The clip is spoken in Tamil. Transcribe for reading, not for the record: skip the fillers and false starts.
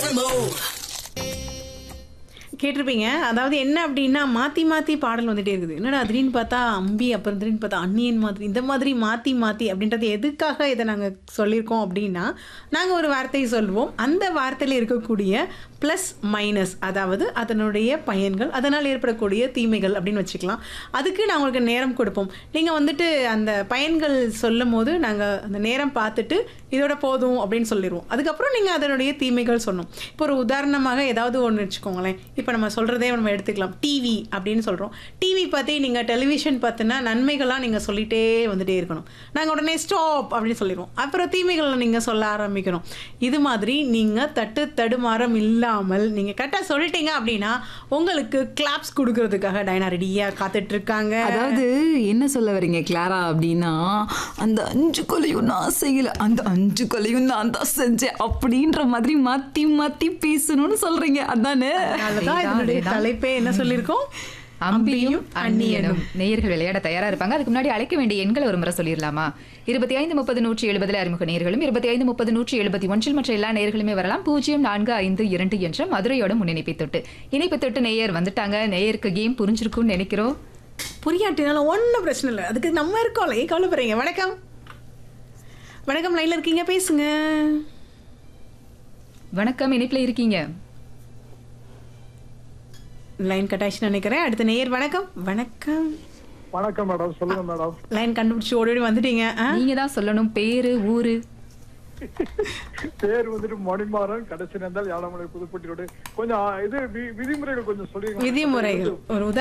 கேட்டிருப்பீங்க. அதாவது என்ன அப்டின்னா, மாத்தி மாத்தி பாடல் வந்துட்டே இருக்குது. என்னடா திடீர்னு பார்த்தா அம்பி, அப்புறம் திடீர்னு பார்த்தா அந்நியன் மாதிரி, இந்த மாதிரி மாத்தி மாத்தி அப்படின்றது எதுக்காக இத நாங்க சொல்லியிருக்கோம் அப்டின்னா, நாங்க ஒரு வார்த்தைய சொல்லுவோம். அந்த வார்த்தையில இருக்கக்கூடிய பிளஸ், மைனஸ் அதாவது அதனுடைய பயன்கள், அதனால் ஏற்படக்கூடிய தீமைகள் அப்படின்னு வச்சுக்கலாம். அதுக்கு நான் உங்களுக்கு நேரம் கொடுப்போம். நீங்க வந்துட்டு அந்த பயன்கள் சொல்லும்போது, நாங்க அந்த நேரம் பார்த்துட்டு, இதோட போதும் அப்படின்னு சொல்லிருவோம். அதுக்கப்புறம் நீங்க அதனுடைய தீமைகள் சொன்னோம். இப்போ ஒரு உதாரணமாக ஏதாவது ஒண்ணு வச்சுக்கோங்களேன். இப்போ நம்ம சொல்றதே நம்ம எடுத்துக்கலாம். டிவி அப்படின்னு சொல்றோம். டிவி பத்தி நீங்க டெலிவிஷன் பார்த்தினா நன்மைகளா நீங்க சொல்லிட்டே வந்துட்டே இருக்கணும். நாங்க உடனே ஸ்டாப் அப்படின்னு சொல்லிருவோம். அப்புறம் தீமைகள நீங்க சொல்ல ஆரம்பிக்கணும். இது மாதிரி நீங்க தடுமாறம் இல்லாமல் நீங்க கரெக்ட்டா சொல்லிட்டீங்க அப்படின்னா, உங்களுக்கு கிளாப்ஸ் குடுக்குறதுக்காக டயனா ரெடியா காத்துட்டு இருக்காங்க. அதாவது என்ன சொல்ல வரீங்க கிளாரா அப்படின்னா, அந்த 5 கொலையும் நான் செய்யல, அந்த 5 கொலையும் நான் தான் செஞ்சேன் அப்படின்ற மாதிரி மாத்தி மாத்தி பேசணும்னு சொல்றீங்க அதானே? அதனாலதான் இதனுடைய தலைப்பே என்ன சொல்லியிருக்கோம்? அம்பியும் அந்நியனும். நேயர்கள் விளையாட தயாரா இருப்பாங்க. அதுக்கு முன்னாடி அழைக்க வேண்டிய எண்களை ஒரு முறை சொல்லிடலாமா? 2530 அறிமுக நேயர்களும் 2530 மற்ற எல்லா நேயர்களுமே வரலாம். 0452 என்ற மதுரையோட முன்னிணைப்பை தொட்டு நேயர் வந்துட்டாங்க. நேயருக்கு கேம் புரிஞ்சிருக்கும்னு நினைக்கிறோம். புரியாட்டினாலும் ஒன்றும் பிரச்சனை இல்லை. அதுக்கு நம்ம இருக்கோம்ல, ஏன் கவலைப்படுறீங்க? வணக்கம் வணக்கம், லைன்ல இருக்கீங்க, பேசுங்க. வணக்கம், இணைப்புல இருக்கீங்க. லைன் கட் ஆயிடுச்சுன்னு நினைக்கிறேன். அடுத்த நேயர். வணக்கம் வணக்கம் வணக்கம் மேடம், சொல்லுங்க மேடம். லைன் கண்டுபிடிச்சு ஓடி வந்துட்டீங்க. நீங்க தான் சொல்லணும் பேரு ஊரு. பேர் வந்துட்டு மணிமாறன், கடைசி நேர்ந்தால் யாழமலை புதுப்பட்டி ரோடு. கொஞ்சம் இது விதிமுறைகள் கொஞ்சம் சொல்லுங்க. விதிமுறைகள் ஒரு